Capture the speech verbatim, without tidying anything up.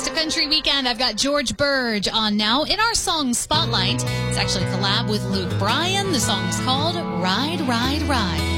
Best of Country Weekend. I've got George Burge on now in our song Spotlight. It's actually a collab with Luke Bryan. The song's called Ride, Ride, Ride.